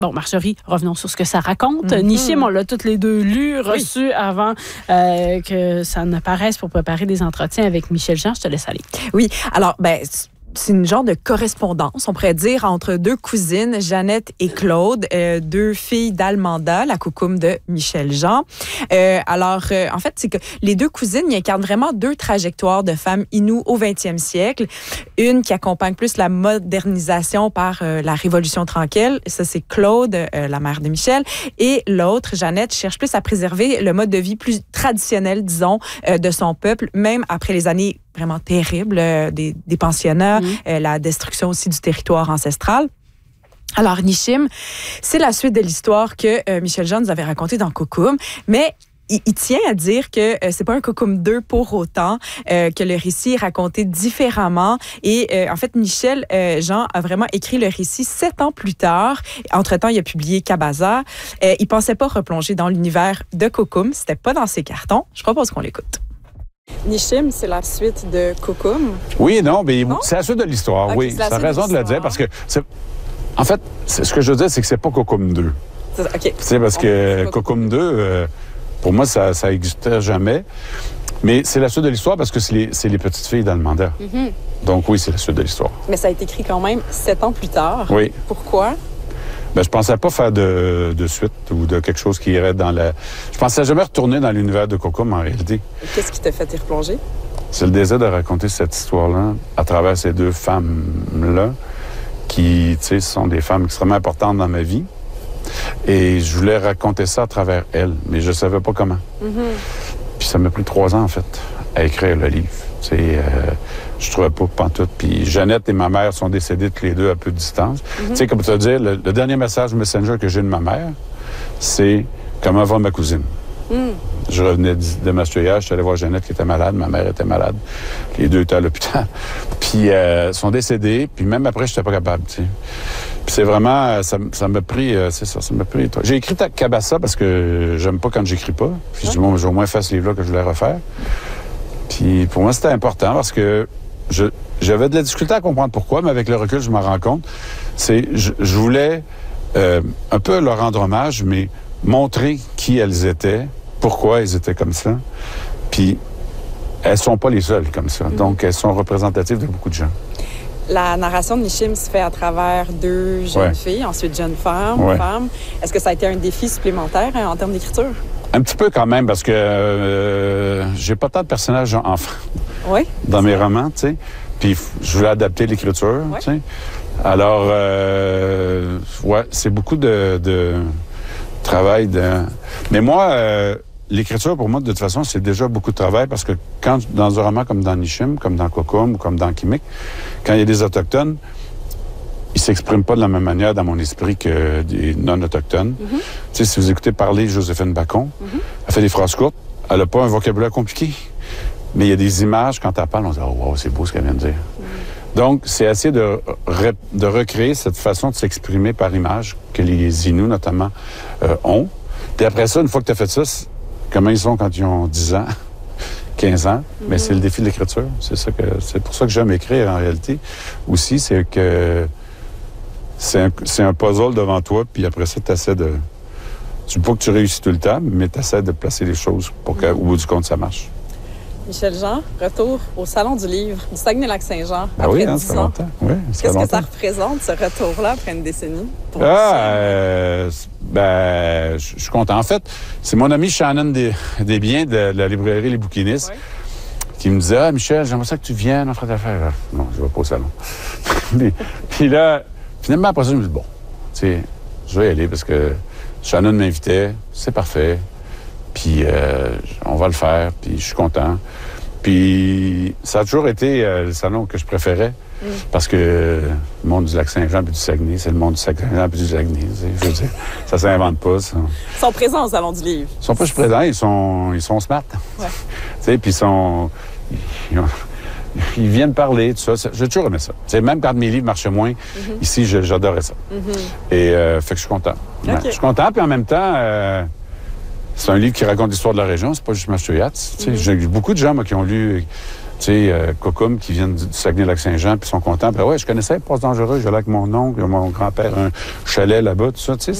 Bon, Marjorie, revenons sur ce que ça raconte. Nishim, on l'a toutes les deux lu, reçu avant que ça n'apparaisse pour préparer des entretiens avec Michel Jean. Je te laisse aller. Oui, alors, c'est une genre de correspondance, on pourrait dire, entre deux cousines, Jeannette et Claude, deux filles d'Almanda, la coucoum de Michel Jean. En fait, c'est que les deux cousines, ils incarnent vraiment deux trajectoires de femmes inoues au 20e siècle. Une qui accompagne plus la modernisation par la Révolution tranquille. Ça, c'est Claude, la mère de Michel. Et l'autre, Jeannette, cherche plus à préserver le mode de vie plus traditionnel, disons, de son peuple, même après les années vraiment terribles des pensionnats, la destruction aussi du territoire ancestral. Alors, Nishim, c'est la suite de l'histoire que Michel Jean nous avait racontée dans Coucoum, mais il tient à dire que c'est pas un Coucoum 2 pour autant, que le récit est raconté différemment. Et en fait, Michel Jean a vraiment écrit le récit 7 ans plus tard. Entre-temps, il a publié Cabaza. Il pensait pas replonger dans l'univers de Coucoum. C'était pas dans ses cartons. Je propose qu'on l'écoute. Nishim, c'est la suite de Coucoum. Oui, non, mais c'est la suite de l'histoire, okay, oui. Tu as raison de le dire, parce que, en fait, ce que je veux dire, c'est que c'est pas Coucoum 2. OK. C'est parce que Coucoum 2, pour moi, ça n'existait jamais. Mais c'est la suite de l'histoire parce que c'est les petites filles d'Almanda. Donc oui, c'est la suite de l'histoire. Mais ça a été écrit quand même 7 ans plus tard. Oui. Pourquoi? Je pensais pas faire de suite ou de quelque chose qui irait dans la... Je pensais jamais retourner dans l'univers de Coucoum, en réalité. Qu'est-ce qui t'a fait y replonger? C'est le désir de raconter cette histoire-là à travers ces deux femmes-là qui, tu sais, sont des femmes extrêmement importantes dans ma vie. Et je voulais raconter ça à travers elles, mais je savais pas comment. Puis ça m'a pris 3 ans, en fait, à écrire le livre. Tu sais, je trouvais pas pantoute. Puis Jeannette et ma mère sont décédées toutes les deux à peu de distance. Tu sais, comme tu vas dire, le dernier message Messenger que j'ai de ma mère, c'est « Comment va ma cousine? » Je revenais de Maastricht, je suis allé voir Jeannette qui était malade, ma mère était malade. Les deux étaient à l'hôpital. Puis sont décédés, puis même après, je n'étais pas capable, tu sais. Puis c'est vraiment, ça m'a pris, c'est ça, ça m'a pris... J'ai écrit Cabaza parce que j'aime pas quand j'écris pas. Puis je dis, bon, j'ai au moins fait ce livre-là que je voulais refaire. Puis pour moi, c'était important parce que j'avais de la difficulté à comprendre pourquoi, mais avec le recul, je m'en rends compte. Je voulais un peu leur rendre hommage, mais montrer qui elles étaient, pourquoi elles étaient comme ça. Puis elles sont pas les seules comme ça. Donc, elles sont représentatives de beaucoup de gens. La narration de Nishim se fait à travers deux jeunes filles, ensuite jeunes femmes. Est-ce que ça a été un défi supplémentaire en termes d'écriture? Un petit peu quand même, parce que j'ai pas tant de personnages enfants dans mes romans, tu sais. Puis je voulais adapter l'écriture, tu sais. Alors, c'est beaucoup de travail. Mais moi, l'écriture, pour moi, de toute façon, c'est déjà beaucoup de travail, parce que quand, dans un roman comme dans Nishim, comme dans Coucoum, comme dans Kimik, quand il y a des Autochtones, ils ne s'expriment pas de la même manière dans mon esprit que des non-autochtones. Tu sais, si vous écoutez parler Joséphine Bacon, elle fait des phrases courtes, elle n'a pas un vocabulaire compliqué, mais il y a des images, quand elle parle, on se dit « Oh, wow, c'est beau ce qu'elle vient de dire ». Donc, c'est essayer de recréer cette façon de s'exprimer par image que les Inuits, notamment, ont. Puis après ça, une fois que tu as fait ça, comment ils sont quand ils ont 10 ans, 15 ans, mais c'est le défi de l'écriture. C'est pour ça que j'aime écrire, en réalité. Aussi, c'est que c'est un puzzle devant toi, puis après ça, tu essaies de... Tu ne veux pas que tu réussis tout le temps, mais tu essaies de placer les choses pour qu'au bout du compte, ça marche. Michel Jean, retour au Salon du livre du Saguenay-Lac-Saint-Jean après 10 ans. Oui, qu'est-ce que ça représente, ce retour-là, après une décennie? Je suis content. En fait, c'est mon ami Shannon Desbiens de la librairie Les Bouquinistes qui me disait « Ah, Michel, j'aimerais ça que tu viennes, on fera des affaires. » Non, je ne vais pas au salon. Puis là, finalement, après ça, je me dis « Bon, tu sais, je vais y aller parce que Shannon m'invitait, c'est parfait. Puis on va le faire, puis je suis content. » Puis ça a toujours été le salon que je préférais, parce que le monde du Lac-Saint-Jean puis du Saguenay, c'est le monde du Saguenay puis du Saguenay. Je veux dire, ça s'invente pas, ça. Ils sont présents au Salon du livre. Ils sont pas juste présents, ils sont smart. Tu sais, puis ils viennent parler, tout ça. J'ai toujours aimé ça. T'sais, même quand mes livres marchaient moins, ici, j'adorais ça. Et fait que je suis content. Okay. Je suis content, puis en même temps... c'est un livre qui raconte l'histoire de la région, c'est pas juste Maastricht. J'ai beaucoup de gens, moi, qui ont lu sais, Cocoum qui viennent du Saguenay-Lac-Saint-Jean, puis sont contents. Puis ouais, je connaissais Passe Dangereux, j'allais avec mon oncle, mon grand-père, un chalet là-bas, tout ça, tu sais.